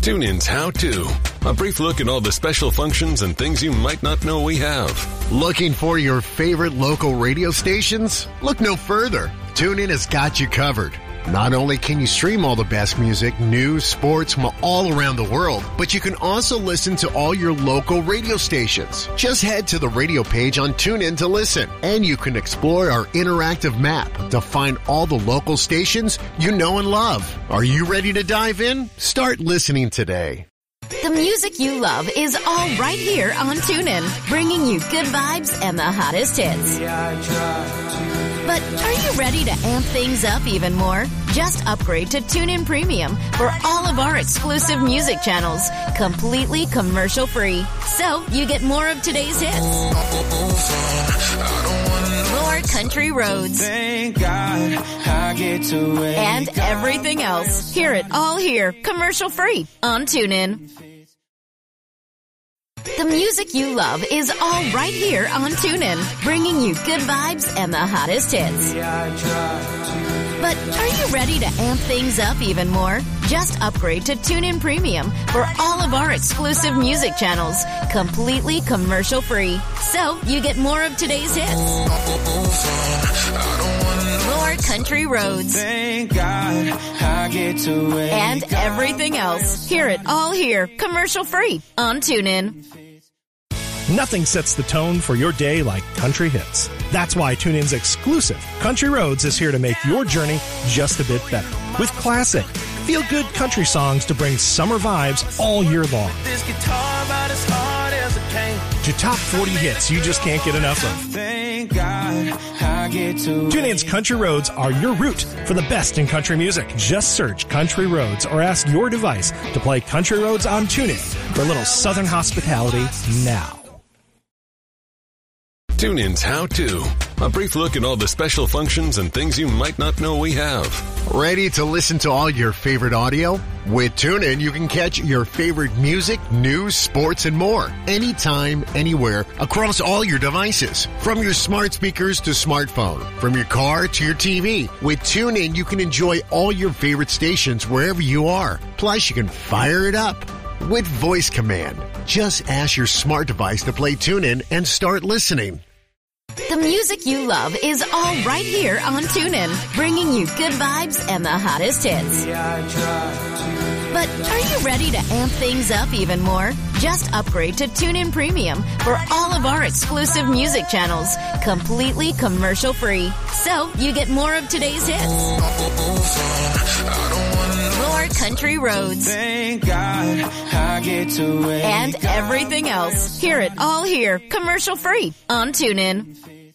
TuneIn's How To. A brief look at all the special functions and things you might not know we have. Looking for your favorite local radio stations? Look no further. TuneIn has got you covered. Not only can you stream all the best music, news, sports from all around the world, but you can also listen to all your local radio stations. Just head to the radio page on TuneIn to listen, and you can explore our interactive map to find all the local stations you know and love. Are you ready to dive in? Start listening today. The music you love is all right here on TuneIn, bringing you good vibes and the hottest hits. But are you ready to amp things up even more? Just upgrade to TuneIn Premium for all of our exclusive music channels, completely commercial-free. So you get more of today's hits, more country roads, and everything else. Hear it all here, commercial-free on TuneIn. The music you love is all right here on TuneIn, bringing you good vibes and the hottest hits. But are you ready to amp things up even more? Just upgrade to TuneIn Premium for all of our exclusive music channels, completely commercial-free. So you get more of today's hits, more country roads, and everything else. Hear it all here, commercial-free on TuneIn. Nothing sets the tone for your day like country hits. That's why TuneIn's exclusive Country Roads is here to make your journey just a bit better. With classic, feel-good country songs to bring summer vibes all year long. To top 40 hits you just can't get enough of. TuneIn's Country Roads are your route for the best in country music. Just search Country Roads or ask your device to play Country Roads on TuneIn for a little southern hospitality now. TuneIn's How To. A brief look at all the special functions and things you might not know we have. Ready to listen to all your favorite audio? With TuneIn, you can catch your favorite music, news, sports, and more. Anytime, anywhere, across all your devices. From your smart speakers to smartphone. From your car to your TV. With TuneIn, you can enjoy all your favorite stations wherever you are. Plus, you can fire it up with voice command. Just ask your smart device to play TuneIn and start listening. The music you love is all right here on TuneIn, bringing you good vibes and the hottest hits. But are you ready to amp things up even more? Just upgrade to TuneIn Premium for all of our exclusive music channels, completely commercial-free. So you get more of today's hits, more country roads, and everything else. Hear it all here, commercial-free on TuneIn.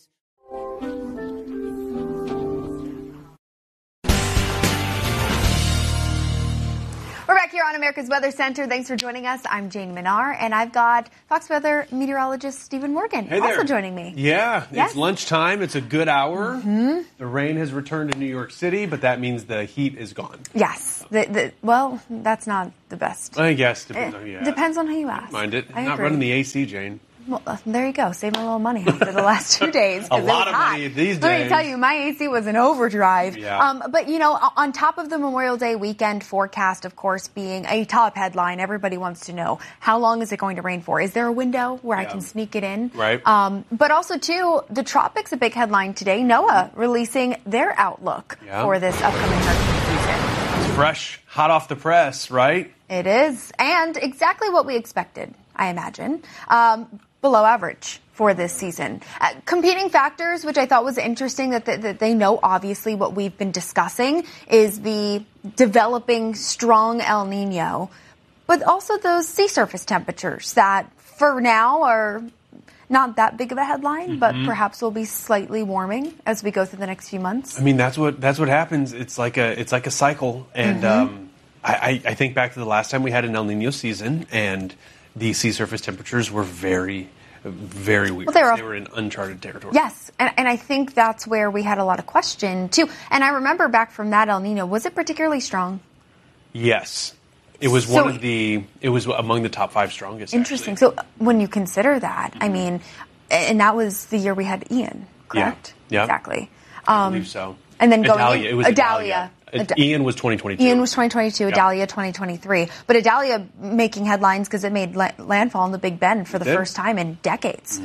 We're back here on America's Weather Center. Thanks for joining us. I'm Jane Minar, and I've got Fox Weather meteorologist Stephen Morgan also joining me. Yeah, yes. It's lunchtime. It's a good hour. Mm-hmm. The rain has returned to New York City, but that means the heat is gone. Yes. Well, that's not the best. I guess. Depends on who you ask. Depends on who you ask. Mind it. I Not agree. running the AC, Jane. Well, there you go. Saving a little money after the last 2 days. A lot of money these days. Let me tell you, my AC was an overdrive. Yeah. But, you know, on top of the Memorial Day weekend forecast, of course, being a top headline, everybody wants to know, how long is it going to rain for? Is there a window where I can sneak it in? Right. But also, too, the tropics, a big headline today. NOAA releasing their outlook for this upcoming hurricane season. It's fresh, hot off the press, right? It is. And exactly what we expected, I imagine. Below average for this season. Competing factors, which I thought was interesting that they know, obviously, what we've been discussing is the developing strong El Nino, but also those sea surface temperatures that for now are not that big of a headline, but perhaps will be slightly warming as we go through the next few months. I mean, that's what happens. It's like a cycle. And I think back to the last time we had an El Nino season, and the sea surface temperatures were very, very weird. Well, they were in uncharted territory. Yes, and I think that's where we had a lot of question, too. And I remember back from that El Nino, was it particularly strong? Yes. It was it was among the top 5 strongest. Interesting. Actually. So when you consider that, I mean, and that was the year we had Ian, correct? Yeah. Exactly. I believe so. And then going Idalia. It was Idalia. Ian was 2022. Ian was 2022, Idalia 2023. But Idalia making headlines because it made landfall in the Big Bend for the first time in decades.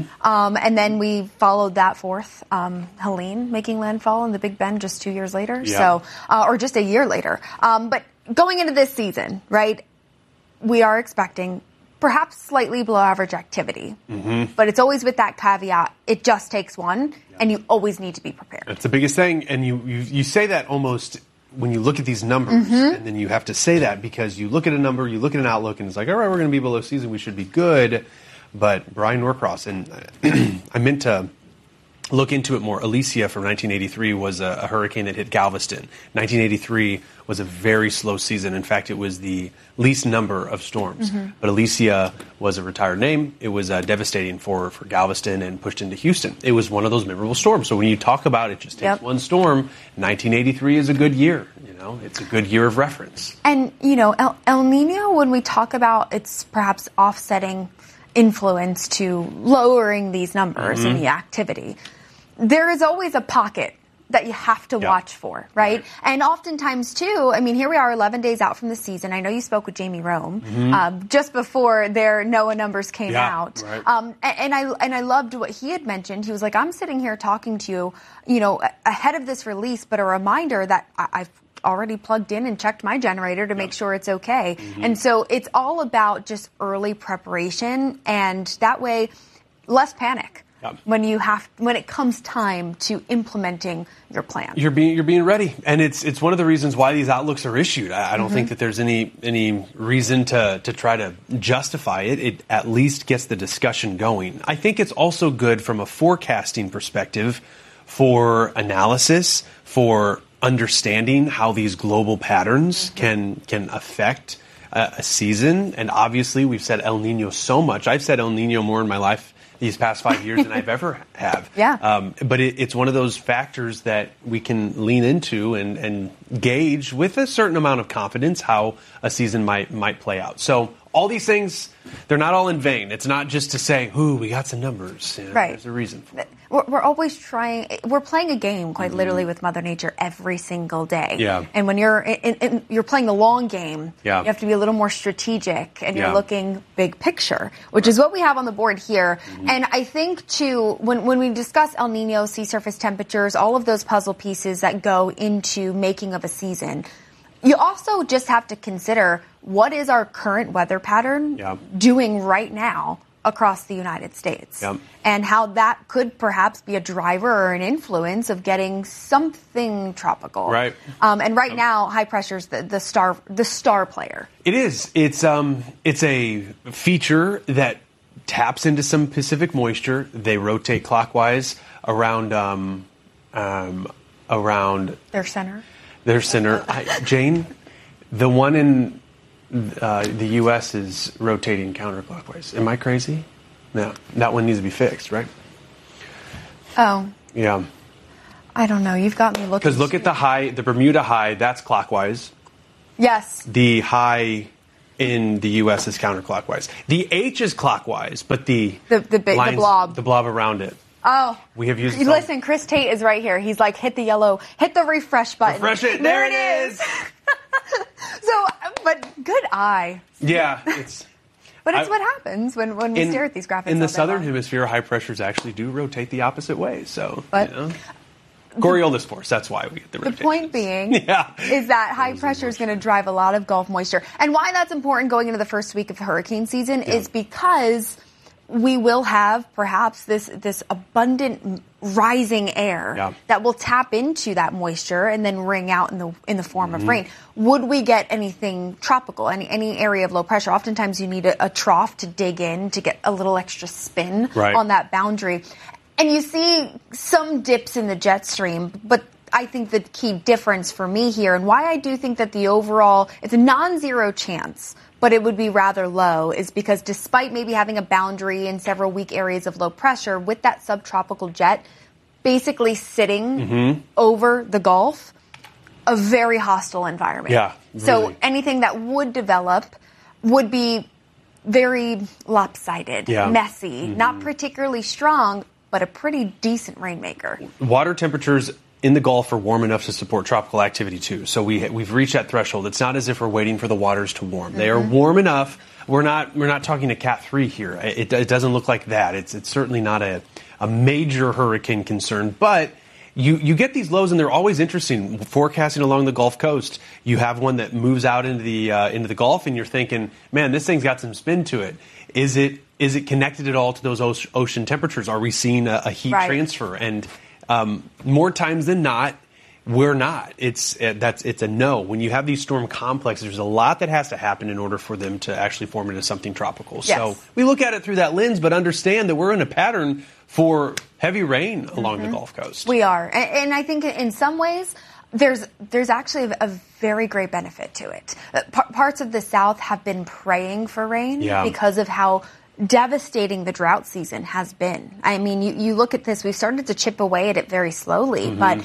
And then we followed that forth. Helene making landfall in the Big Bend just 2 years later, or just a year later. But going into this season, right, we are expecting perhaps slightly below average activity. But it's always with that caveat, it just takes one, and you always need to be prepared. That's the biggest thing. And you say that almost when you look at these numbers, and then you have to say that because you look at a number, you look at an outlook, and it's like, all right, we're going to be below season, we should be good. But Brian Norcross, and I meant to look into it more. Alicia from 1983 was a hurricane that hit Galveston. 1983 was a very slow season. In fact, it was the least number of storms. But Alicia was a retired name. It was devastating for Galveston and pushed into Houston. It was one of those memorable storms. So when you talk about it just takes one storm, 1983 is a good year. It's a good year of reference. And, El Nino, when we talk about its perhaps offsetting influence to lowering these numbers and the activity, there is always a pocket that you have to watch for, right? And oftentimes, too, I mean, here we are 11 days out from the season. I know you spoke with Jamie Rome just before their NOAA numbers came out. Right. And I loved what he had mentioned. He was like, I'm sitting here talking to you, ahead of this release, but a reminder that I've already plugged in and checked my generator to make sure it's okay. And so it's all about just early preparation, and that way, less panic. When it comes time to implementing your plan, you're being ready, and it's one of the reasons why these outlooks are issued. I don't think that there's any reason to try to justify it. It at least gets the discussion going. I think it's also good from a forecasting perspective, for analysis, for understanding how these global patterns can affect a season. And obviously, we've said El Nino so much. I've said El Nino more in my life these past 5 years than I've ever have. But it's one of those factors that we can lean into and gauge with a certain amount of confidence how a season might play out. So all these things, they're not all in vain. It's not just to say, ooh, we got some numbers. Right. There's a reason for it. We're always trying. We're playing a game, quite literally, with Mother Nature every single day. And when you're playing the long game, you have to be a little more strategic, and you're looking big picture, which is what we have on the board here. And I think, too, when we discuss El Nino, sea surface temperatures, all of those puzzle pieces that go into making of a season, you also just have to consider, what is our current weather pattern doing right now across the United States, and how that could perhaps be a driver or an influence of getting something tropical. Right. And right now, high pressure is the star player. It is. It's a feature that taps into some Pacific moisture. They rotate clockwise around their center. Jane, the one in the U.S. is rotating counterclockwise. Am I crazy? No, that one needs to be fixed, right? Oh. Yeah. I don't know. You've got me looking. Because look at the Bermuda high, that's clockwise. Yes. The high in the U.S. is counterclockwise. The H is clockwise, but the blob around it. Oh, we have used. Listen, Chris Tate is right here. He's like, hit the refresh button. Refresh it. There it is. So, but good eye. Yeah, it's. But it's what happens when we stare at these graphics. In the southern hemisphere, high pressures actually do rotate the opposite way. So, but Coriolis force. That's why we get the rotation. The point being is that high pressure is going to drive a lot of Gulf moisture, and why that's important going into the first week of hurricane season is because we will have perhaps this abundant rising air that will tap into that moisture and then wring out in the form of rain. Would we get anything tropical, any area of low pressure? Oftentimes you need a trough to dig in to get a little extra spin on that boundary. And you see some dips in the jet stream, but I think the key difference for me here, and why I do think that the overall, it's a non-zero chance, but it would be rather low, is because despite maybe having a boundary in several weak areas of low pressure, with that subtropical jet basically sitting over the Gulf, a very hostile environment. Yeah, really. So anything that would develop would be very lopsided, messy, not particularly strong, but a pretty decent rainmaker. Water temperatures in the Gulf are warm enough to support tropical activity too. So we've reached that threshold. It's not as if we're waiting for the waters to warm. They are warm enough. We're not talking a Cat 3 here. It doesn't look like that. It's certainly not a major hurricane concern, but you get these lows, and they're always interesting. Forecasting along the Gulf Coast, you have one that moves out into the Gulf, and you're thinking, man, this thing's got some spin to it. Is it connected at all to those ocean temperatures? Are we seeing a heat transfer? And more times than not, we're not. It's a no. When you have these storm complexes, there's a lot that has to happen in order for them to actually form into something tropical. Yes. So we look at it through that lens, but understand that we're in a pattern for heavy rain along the Gulf Coast. We are. And I think in some ways, there's actually a very great benefit to it. Parts of the South have been praying for rain because of how devastating the drought season has been. I mean, you look at this, we've started to chip away at it very slowly, but,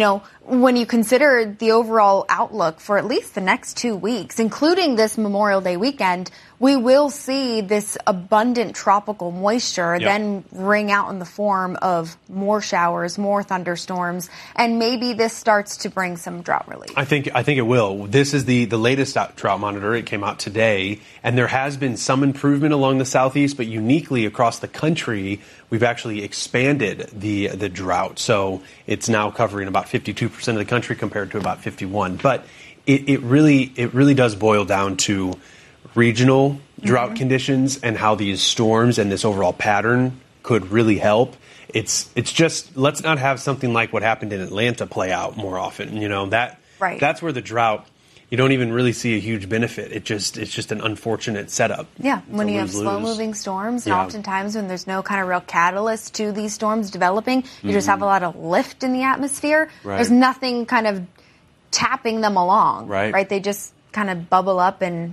when you consider the overall outlook for at least the next 2 weeks, including this Memorial Day weekend, we will see this abundant tropical moisture then ring out in the form of more showers, more thunderstorms, and maybe this starts to bring some drought relief. I think it will. This is the latest drought monitor. It came out today, and there has been some improvement along the southeast, but uniquely across the country, we've actually expanded the drought. So it's now covering about 52% of the country compared to about 51%. But it really does boil down to regional drought conditions and how these storms and this overall pattern could really help. It's just, let's not have something like what happened in Atlanta play out more often. That's where the drought, you don't even really see a huge benefit. It's just an unfortunate setup. Yeah, when you have slow-moving storms, and oftentimes when there's no kind of real catalyst to these storms developing, you just have a lot of lift in the atmosphere. Right. There's nothing kind of tapping them along. Right. They just kind of bubble up and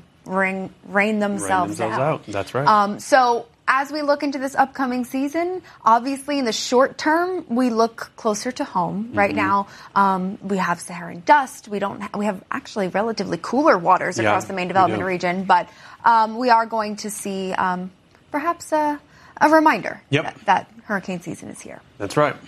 rain themselves out. That's right. So as we look into this upcoming season, obviously in the short term, we look closer to home. Right now, we have Saharan dust. We have actually relatively cooler waters across the main development region, but we are going to see perhaps a reminder that hurricane season is here. That's right.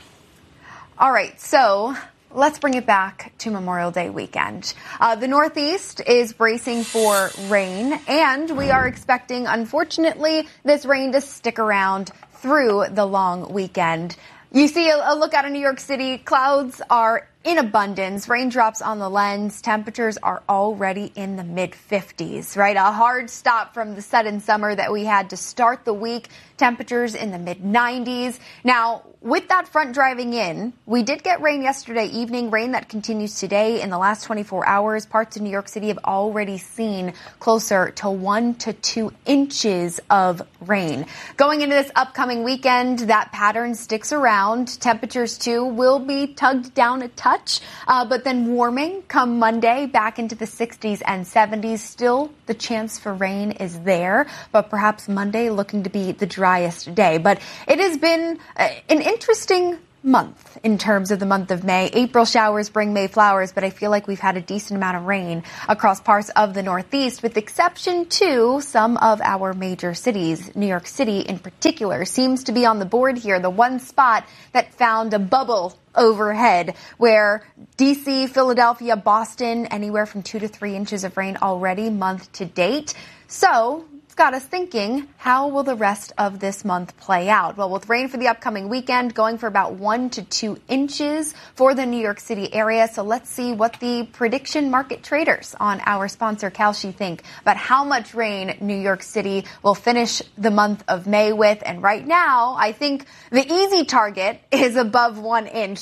All right, so let's bring it back to Memorial Day weekend. The Northeast is bracing for rain, and we are expecting, unfortunately, this rain to stick around through the long weekend. You see a look out of New York City. Clouds are in abundance. Raindrops on the lens. Temperatures are already in the mid-50s, right? A hard stop from the sudden summer that we had to start the week. Temperatures in the mid-90s. Now, with that front driving in, we did get rain yesterday evening, rain that continues today. In the last 24 hours, parts of New York City have already seen closer to 1 to 2 inches of rain. Going into this upcoming weekend, that pattern sticks around. Temperatures, too, will be tugged down a touch, but then warming come Monday back into the 60s and 70s. Still, the chance for rain is there, but perhaps Monday looking to be the driest day. But it has been an interesting month in terms of the month of May. April showers bring May flowers, but I feel like we've had a decent amount of rain across parts of the Northeast, with exception to some of our major cities. New York City in particular seems to be on the board here, the one spot that found a bubble overhead, where D.C., Philadelphia, Boston, anywhere from 2 to 3 inches of rain already month to date. So got us thinking, how will the rest of this month play out? Well, with rain for the upcoming weekend going for about 1 to 2 inches for the New York City area. So let's see what the prediction market traders on our sponsor Kalshi think about how much rain New York City will finish the month of May with. And right now, I think the easy target is above 1 inch.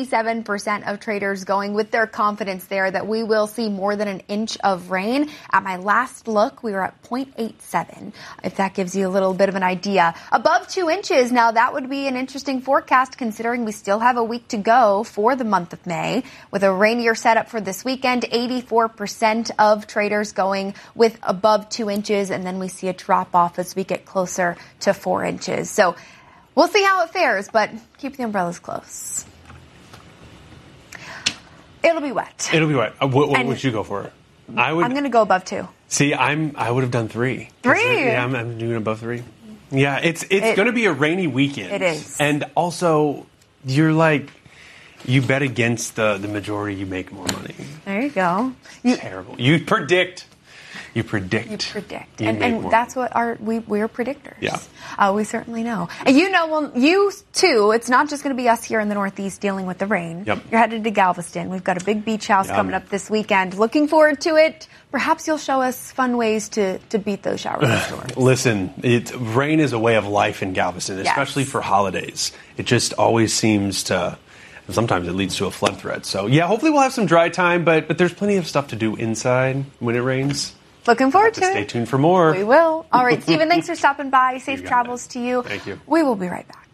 97% of traders going with their confidence there that we will see more than an inch of rain. At my last look, we were at 0.87. If that gives you a little bit of an idea. Above 2 inches, now that would be an interesting forecast considering we still have a week to go for the month of May. With a rainier setup for this weekend, 84% of traders going with above 2 inches, and then we see a drop off as we get closer to 4 inches. So we'll see how it fares, but keep the umbrellas close. It'll be wet. It'll be wet. What would you go for? I'm going to go above 2. See, I would have done 3. 3? Yeah, I'm doing above 3. Yeah, it's going to be a rainy weekend. It is. And also, you're like, You bet against the majority, you make more money. There you go. Terrible. You predict. You predict. And that's what we're predictors. Yeah. We certainly know. And you too, it's not just going to be us here in the Northeast dealing with the rain. Yep. You're headed to Galveston. We've got a big beach house coming up this weekend. Looking forward to it. Perhaps you'll show us fun ways to beat those shower storms. Listen, rain is a way of life in Galveston, especially for holidays. It just always seems to... Sometimes it leads to a flood threat. So, yeah, hopefully we'll have some dry time, but there's plenty of stuff to do inside when it rains. Looking forward to it. Stay tuned for more. We will. All right, Stephen, thanks for stopping by. Safe travels to you. Thank you. We will be right back.